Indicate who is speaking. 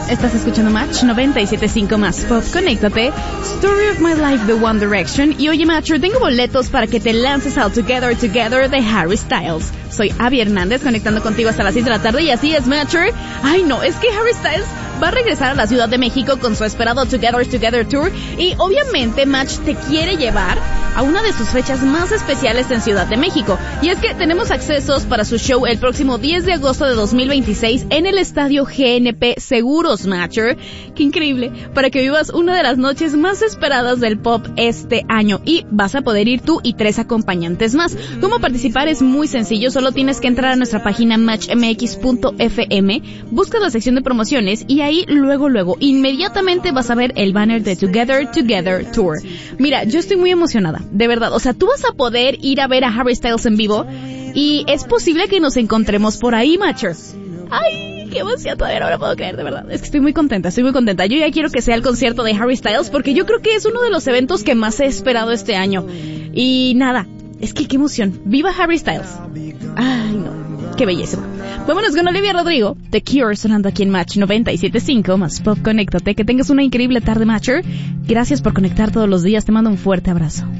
Speaker 1: Estás escuchando Match 97.5 más Pop. Conéctate. Story of My Life de One Direction. Y oye, Matcher, tengo boletos para que te lances al Together Together de Harry Styles. Soy Abby Hernández, conectando contigo hasta las 6 de la tarde. Y así es, Matcher. Ay, no, es que Harry Styles va a regresar a la Ciudad de México con su esperado Together Together Tour. Y obviamente Match te quiere llevar a una de sus fechas más especiales en Ciudad de México. Y es que tenemos accesos para su show el próximo 10 de agosto de 2026 en el estadio GNP Seguros, Matcher. Qué increíble, para que vivas una de las noches más esperadas del pop este año. Y vas a poder ir tú y 3 acompañantes más. ¿Cómo participar? Es muy sencillo, solo tienes que entrar a nuestra página matchmx.fm, buscas la sección de promociones y ahí luego, inmediatamente vas a ver el banner de Together Together Tour. Mira, yo estoy muy emocionada, de verdad. O sea, tú vas a poder ir a ver a Harry Styles en vivo y es posible que nos encontremos por ahí, Matcher. ¡Ay, qué emoción! Todavía no lo puedo creer, de verdad. Es que estoy muy contenta. Yo ya quiero que sea el concierto de Harry Styles porque yo creo que es uno de los eventos que más he esperado este año. Y nada, es que qué emoción. ¡Viva Harry Styles! ¡Ay, no! ¡Qué belleza! Vámonos con Olivia Rodrigo, The Cure, sonando aquí en Match 97.5 más Pop. Conéctate. Que tengas una increíble tarde, Matcher. Gracias por conectar todos los días. Te mando un fuerte abrazo.